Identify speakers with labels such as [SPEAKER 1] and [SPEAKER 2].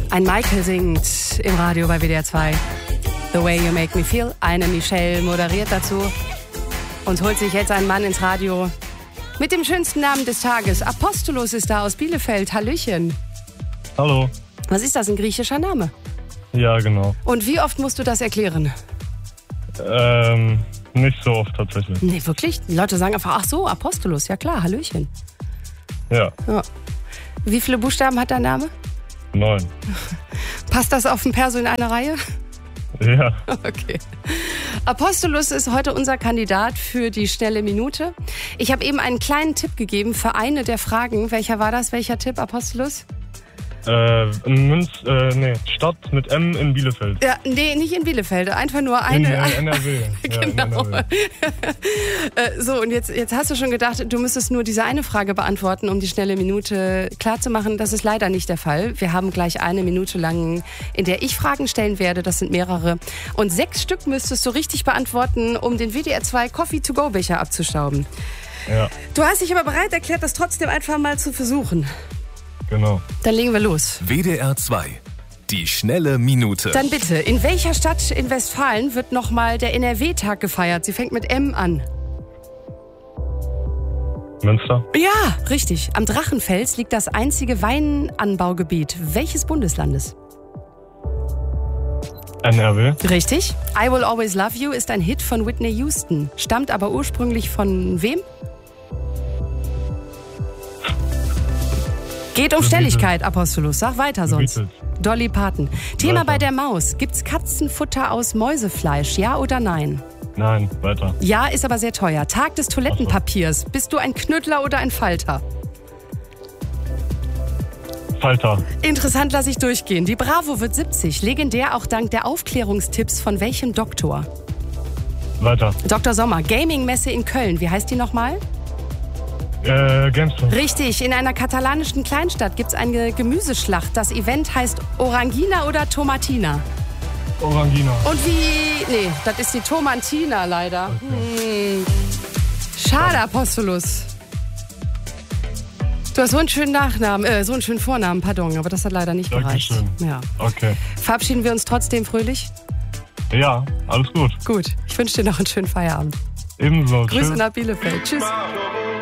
[SPEAKER 1] Ein Michael singt im Radio bei WDR 2. The Way You Make Me Feel. Eine Michelle moderiert dazu und holt sich jetzt einen Mann ins Radio mit dem schönsten Namen des Tages. Apostolos ist da aus Bielefeld. Hallöchen.
[SPEAKER 2] Hallo.
[SPEAKER 1] Was ist das, ein griechischer Name?
[SPEAKER 2] Ja, genau.
[SPEAKER 1] Und wie oft musst du das erklären?
[SPEAKER 2] Nicht so oft tatsächlich.
[SPEAKER 1] Nee, wirklich? Die Leute sagen einfach, ach so, Apostolos. Ja klar, Hallöchen.
[SPEAKER 2] Ja,
[SPEAKER 1] Ja. Wie viele Buchstaben hat dein Name?
[SPEAKER 2] 9.
[SPEAKER 1] Passt das auf ein Perso in eine Reihe?
[SPEAKER 2] Ja,
[SPEAKER 1] Okay. Apostolos ist heute unser Kandidat für die schnelle Minute. Ich habe eben einen kleinen Tipp gegeben für eine der Fragen. Welcher war das? Welcher Tipp, Apostolos?
[SPEAKER 2] Stadt mit M in Bielefeld.
[SPEAKER 1] Ja, nee, nicht in Bielefeld. Einfach nur eine.
[SPEAKER 2] In NRW. Ja, in
[SPEAKER 1] Genau.
[SPEAKER 2] NRW.
[SPEAKER 1] So, und jetzt hast du schon gedacht, du müsstest nur diese eine Frage beantworten, um die schnelle Minute klarzumachen. Das ist leider nicht der Fall. Wir haben gleich eine Minute lang, in der ich Fragen stellen werde. Das sind mehrere. Und 6 Stück müsstest du richtig beantworten, um den WDR 2 Coffee-to-go-Becher abzustauben.
[SPEAKER 2] Ja,
[SPEAKER 1] Du hast dich aber bereit erklärt, das trotzdem einfach mal zu versuchen.
[SPEAKER 2] genau.
[SPEAKER 1] Dann legen wir los.
[SPEAKER 3] WDR 2. Die schnelle Minute.
[SPEAKER 1] Dann bitte, in welcher Stadt in Westfalen wird nochmal der NRW-Tag gefeiert? Sie fängt mit M an.
[SPEAKER 2] Münster,
[SPEAKER 1] Ja, richtig. Am Drachenfels liegt das einzige Weinanbaugebiet. Welches Bundeslandes?
[SPEAKER 2] NRW,
[SPEAKER 1] Richtig. I Will Always Love You ist ein Hit von Whitney Houston. Stammt aber ursprünglich von wem? Geht um
[SPEAKER 2] The
[SPEAKER 1] Stelligkeit, Apostolos. Sag weiter sonst.
[SPEAKER 2] Beatles.
[SPEAKER 1] Dolly Parton. Thema
[SPEAKER 2] Weiter.
[SPEAKER 1] bei der Maus. Gibt's Katzenfutter aus Mäusefleisch? Ja oder nein?
[SPEAKER 2] Nein, weiter.
[SPEAKER 1] Ja, ist aber sehr teuer. Tag des Toilettenpapiers. Bist du ein Knüttler oder ein Falter?
[SPEAKER 2] Falter,
[SPEAKER 1] Interessant, lasse ich durchgehen. Die Bravo wird 70. Legendär auch dank der Aufklärungstipps von welchem Doktor?
[SPEAKER 2] weiter.
[SPEAKER 1] Dr. Sommer. Gaming-Messe in Köln. Wie heißt die nochmal?
[SPEAKER 2] Gamestone,
[SPEAKER 1] Richtig. In einer katalanischen Kleinstadt gibt es eine Gemüseschlacht. Das Event heißt Orangina oder Tomatina.
[SPEAKER 2] Orangina.
[SPEAKER 1] Und wie... Nee, das ist die Tomatina leider. Schade, Apostolos. Du hast so einen schönen Nachnamen, so einen schönen Vornamen, pardon, aber das hat leider nicht gereicht.
[SPEAKER 2] Dankeschön.
[SPEAKER 1] Ja.
[SPEAKER 2] Okay.
[SPEAKER 1] Verabschieden wir uns trotzdem fröhlich?
[SPEAKER 2] Ja, alles gut.
[SPEAKER 1] Gut. Ich wünsche dir noch einen schönen Feierabend.
[SPEAKER 2] Ebenso.
[SPEAKER 1] Grüße
[SPEAKER 2] Tschüss.
[SPEAKER 1] nach Bielefeld. Tschüss.